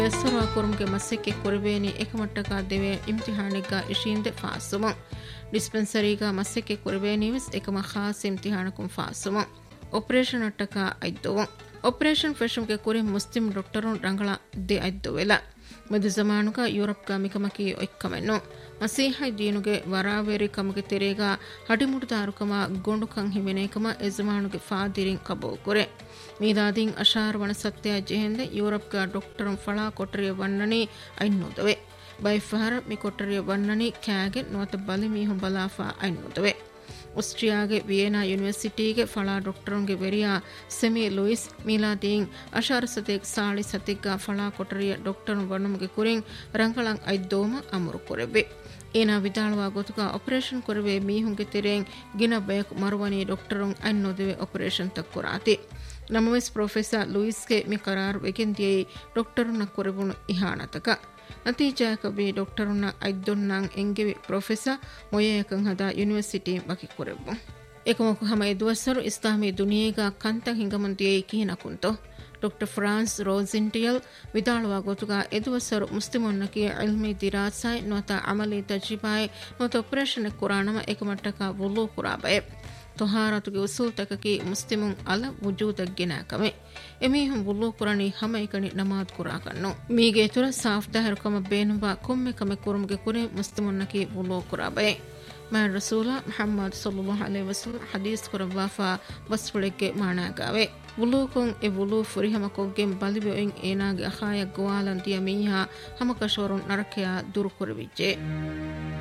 ಯಸ್ಸರುವ ಕುರುಮ್ಗೆ ಮಸ್ಸೆಕ್ಕೆ ಕೊರಬೇನಿ ಏಕಮಟ್ಟಕ ದೇವೆ ಇಮ್ತಿಹಾನಿಗ ಇಶೀಂದೆ ಫಾಸುಮ ಡಿಸ್ಪೆನ್ಸರಿಗ ಮಸ್ಸೆಕ್ಕೆ ಕೊರಬೇನಿವಿಸ್ ಏಕಮ ಖಾಸ್ ಇಮ್ತಿಹಾನಕುಂ ಫಾಸುಮ operation ಅಟ್ಟಕ ಐದ್ದವ operation ಫೆಶಮ್ಗೆ ಕುರಿ Muslim ಡಾಕ್ಟರುನ್ ರಂಗಳ ದೆ ಐದ್ದವೆಲ ಮದು ಜಮಾನುಗ ಯುರೋಪ್ಗ ಮಿಕಮಕಿ ಒಕ್ಕಮೆನ್ನು ಮಸೀಹೈ ದೀನುಗೆ ವರಾವೇರಿ ಕಮಗೆ ತೆರೆಗ ಹಡಿಮುಡುದಾರುಕಮ ಗೊಂಡುಕಂ ಹಿಮೆನೇಕಮ ಎಜಮಾನುಗೆ ಫಾದಿರಿನ್ ಕಬೋ ಕೊರೆ ಮೀದಾದಿನ್ ಅಶಾರ್ ವಣ ಸತ್ಯ ಜೆಹೆಂದೆ ಯುರೋಪ್ಗ ಡಾಕ್ಟರುನ್ ಫಳಾ ಕೊಟ್ಟರಿಯ ವಣ್ಣನಿ ಐನ್ನೋದವೆ ಬೈಫಹರ ಮಿ ಕೊಟ್ಟರಿಯ ವಣ್ಣನಿ ಕ್ಯಾಗೆ ನೋತ ಬಲಿ ಮೀಹು ಬಲಾಫಾ ಐನ್ನೋದವೆ ಆಸ್ಟ್ರಿಯಾಗೆ ವಿಯೆನಾ ಯೂನಿವರ್ಸಿಟಿಗೆ ಫಳಾ ಡಾಕ್ಟರುಂಗೆ ವೆರಿಯಾ ಸೆಮಿ ಲೂಯಿಸ್ ಮೀಲಾದೀನ್ ಅಶಾರ್ ಸತೆಗ್ ಸಾಳಿ ಸತಿಗ್ಗ ಫಳಾ ಕೊಟ್ಟರಿಯ ಡಾಕ್ಟರುನ್ ವಣ್ಣುಮಗೆ ಕುರಿನ್ ರಂಗಳಂ ಐದ್ದೋಮ ಅಮರು ಕೊರೆಬೆ ಏನ ವಿದಾಳವಾ ಗೊತುಗ ಆಪರೇಷನ್ ಕೊರವೆ ಮೀಹುಂಗೆ ತೆರೆನ್ ಗಿನ ಬಯಕ್ ಮರುವನಿ ಡಾಕ್ಟರುನ್ ಐನ್ನೋದವೆ ಆಪರೇಷನ್ ತಕ್ಕುರಾತಿ ನಮವೆಸ್ ಪ್ರೊಫೆಸರ್ ಲೂಯಿಸ್ಗೆ ಮಿ ಕರಾರ್ ವೆಗೆಂದಿಯೇ ಡಾಕ್ಟರುನ್ನ ಕೊರೆಬುಣು ಇಹಾನತಕ ನತೀಜಾಕ ಬಿ ಡಾಕ್ಟರುನ್ನ ಐದ್ದೊನ್ನಂ ಎಂಗೆವಿ ಪ್ರೊಫೆಸರ್ ಮೊಯೇಕಂ ಹದ ಯೂನಿವರ್ಸಿಟಿ ಬಕಿ ಕೊರೆಬು ಏಕಮಕು ಹಮ ಎದುವಸರು ಇಸ್ಲಾಮಿ ದುನಿಯೇಗ ಕಂತಂ ಹಿಂಗಮಂದಿಯೇ ಕೀನಕುಂತೋ ಡಾಕ್ಟರ್ ಫ್ರಾನ್ಸ್ ರೋಸಿಂಟಿಯಲ್ ವಿದಾಳವಾ ಗೊತುಗ ಎದುವಸರು ಮುಸ್ಲಿಮೊನ್ನಕಿ ಇಲ್ಮಿ ದಿರಾಸಾಯ್ ನೋತ ಅಮಲಿ ತಜ್ರಿಬಾಯ್ ನೋತ ಆಪರೇಷನ್ ಕುರಾನಮ ಏಕಮಟ್ಟಕ ವುಲು ಕುರಾಬೆ ತೊಹಾರತುಗೆ ಉಸೂಲ್ ತಕಕಿ ಮುಸ್ಲಿಮುನ್ ಅಲ ವುಜೂದಗ್ಗಿನಾಕಮೆ ಎಮೀಹುಂ ವುಲು ಕುರಾನಿ ಹಮೈಕಣಿ ನಮಾದ್ ಕುರಾಕನ್ನು ಮೀಗೆ ತುರ ಸಾಫ್ ದಹರುಕಮ ಬೇನುಬಾ ಕೊಮ್ಮೆ ಕಮೆ ಕುರುಮ್ಗೆ ಕುರೆ ಮುಸ್ಲಿಮುನ್ನಕಿ ವುಲು ಕುರಾಬೆ ಮಾ ರಸೂಲ ಮುಹಮ್ಮದ್ ಸಲ್ಲಲ್ಲಾಹು ಅಲೈಹಿ ವಸಲ್ಲಂ ಹದೀಸ್ ಕುರವಾಫಾ ವಸ್ಫುಳೆಗೆ ಮಾಣಾಗಾವೆ ವುಲೂಕುಂ ಎ ವುಲು ಫುರಿಹಮ ಕೊಗ್ಗೆಂ ಬಲಿಬೆಯಿನ್ ಏನಾಗೆ ಅಖಾಯ ಗೋವಾಲಂತಿಯ ಮೀಹಾ ಹಮ ಕಶೋರುನ್ ನರಕೆಯ ದುರು ಕುರವಿಜ್ಜೆ